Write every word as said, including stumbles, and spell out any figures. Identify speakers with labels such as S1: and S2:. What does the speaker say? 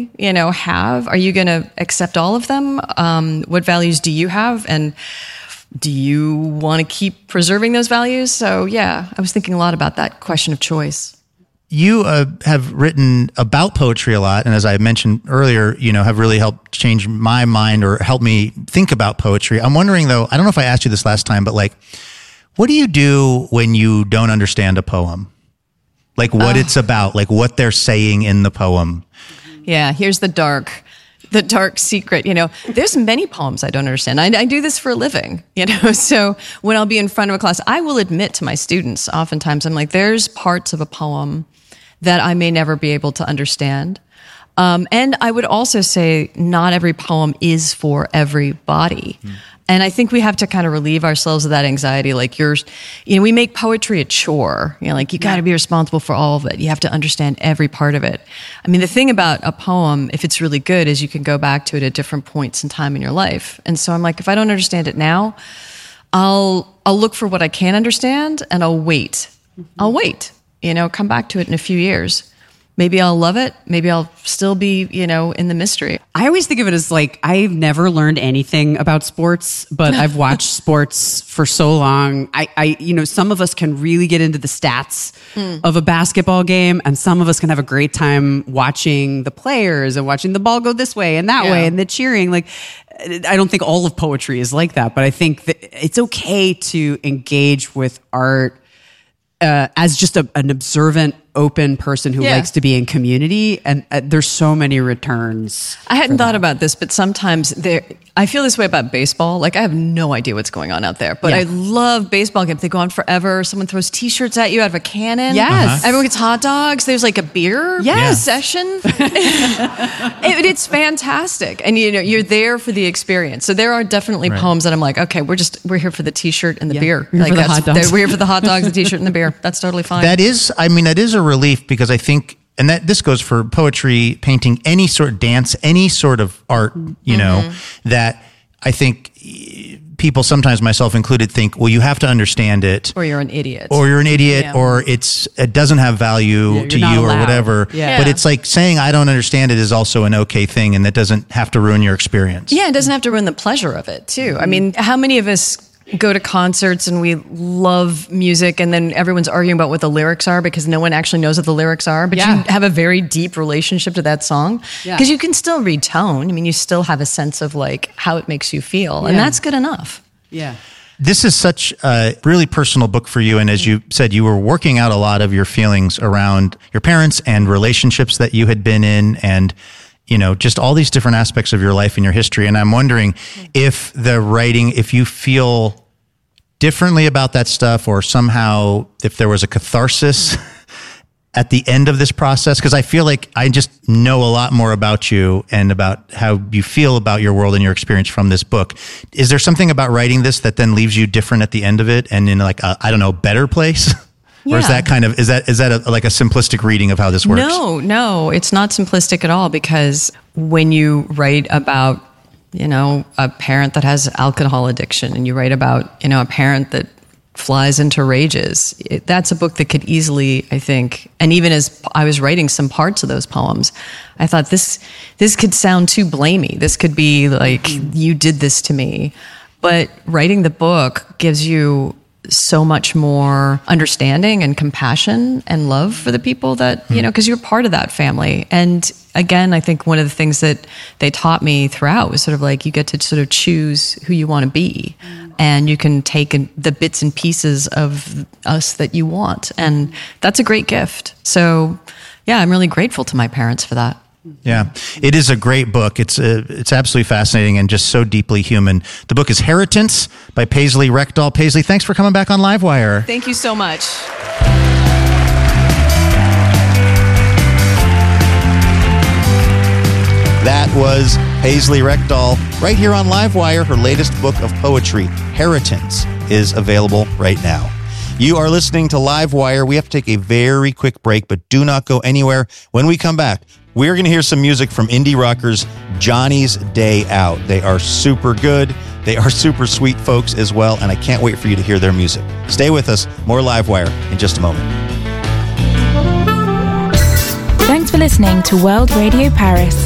S1: family, you know, have? Are you going to accept all of them? Um, what values do you have? And do you want to keep preserving those values? So, yeah, I was thinking a lot about that question of choice.
S2: You uh, have written about poetry a lot, and as I mentioned earlier, you know, have really helped change my mind or help me think about poetry. I'm wondering, though, I don't know if I asked you this last time, but like, what do you do when you don't understand a poem? Like what oh. it's about, like what they're saying in the poem.
S1: Yeah, here's the dark, the dark secret. You know, there's many poems I don't understand. I, I do this for a living, you know, so when I'll be in front of a class, I will admit to my students, oftentimes I'm like, there's parts of a poem that I may never be able to understand. Um, and I would also say not every poem is for everybody. Mm. And I think we have to kind of relieve ourselves of that anxiety. Like you're, you know, we make poetry a chore. You know, like you got to be responsible for all of it. You have to understand every part of it. I mean, the thing about a poem, if it's really good, is you can go back to it at different points in time in your life. And so I'm like, if I don't understand it now, I'll I'll look for what I can understand and I'll wait. Mm-hmm. I'll wait. You know, come back to it in a few years. Maybe I'll love it. Maybe I'll still be, you know, in the mystery.
S3: I always think of it as like, I've never learned anything about sports, but I've watched sports for so long. I, I, you know, some of us can really get into the stats mm. of a basketball game, and some of us can have a great time watching the players and watching the ball go this way and that yeah. way and the cheering. Like, I don't think all of poetry is like that, but I think that it's okay to engage with art Uh, as just a, an observant, open person who yeah. likes to be in community. And uh, there's so many returns.
S1: I hadn't thought about this, but sometimes there, I feel this way about baseball. Like I have no idea what's going on out there, but yeah. I love baseball games. They go on forever. Someone throws t-shirts at you out of a cannon.
S3: Yes.
S2: Uh-huh.
S1: Everyone gets hot dogs. There's like a beer
S3: yes.
S1: session. it, it's fantastic. And you know, you're there for the experience. So there are definitely right. poems that I'm like, okay, we're just, we're here for the t-shirt and the
S3: yeah.
S1: beer.
S3: We're
S1: like
S3: here for the hot dogs.
S1: We're here for the hot dogs, the t-shirt and the beer. That's totally fine.
S2: That is, I mean, that is a relief because I think, and that this goes for poetry, painting, any sort of dance, any sort of art, you know, mm-hmm. that I think people, sometimes myself included, think, well, you have to understand it.
S1: Or you're an idiot.
S2: Or you're an idiot, yeah. or it's it doesn't have value yeah, to you
S3: allowed.
S2: or whatever.
S1: Yeah.
S2: But it's like saying I don't understand it is also an okay thing, and that doesn't have to ruin your experience.
S1: Yeah, it doesn't have to ruin the pleasure of it, too. Mm-hmm. I mean, how many of us go to concerts and we love music and then everyone's arguing about what the lyrics are because no one actually knows what the lyrics are, but
S3: yeah.
S1: you have a very deep relationship to that song because
S3: yeah.
S1: you can still read tone. I mean, you still have a sense of like how it makes you feel
S3: yeah.
S1: and that's good enough.
S3: Yeah.
S2: This is such a really personal book for you. And as you said, you were working out a lot of your feelings around your parents and relationships that you had been in and you know, just all these different aspects of your life and your history. And I'm wondering if the writing, if you feel differently about that stuff or somehow if there was a catharsis at the end of this process, because I feel like I just know a lot more about you and about how you feel about your world and your experience from this book. Is there something about writing this that then leaves you different at the end of it and in like a, I don't know, better place? Yeah. Or is that kind of, is that, is that a, like a simplistic reading of how this works?
S1: No, no, it's not simplistic at all because when you write about, you know, a parent that has alcohol addiction and you write about, you know, a parent that flies into rages, it, that's a book that could easily, I think, and even as I was writing some parts of those poems, I thought this, this could sound too blamey. This could be like, mm. you did this to me. But writing the book gives you so much more understanding and compassion and love for the people that, you know, because you're part of that family. And again, I think one of the things that they taught me throughout was sort of like you get to sort of choose who you want to be and you can take the bits and pieces of us that you want. And that's a great gift. So yeah, I'm really grateful to my parents for that.
S2: Yeah, it is a great book. It's uh, it's absolutely fascinating and just so deeply human. The book is Heritance by Paisley Rekdal. Paisley, thanks for coming back on Livewire.
S1: Thank you so much.
S2: That was Paisley Rekdal right here on Livewire. Her latest book of poetry, Heritance, is available right now. You are listening to Livewire. We have to take a very quick break, but do not go anywhere. When we come back, we're going to hear some music from indie rockers Johnny's Day Out. They are super good. They are super sweet folks as well, and I can't wait for you to hear their music. Stay with us. More Livewire in just a moment.
S4: Thanks for listening to World Radio Paris.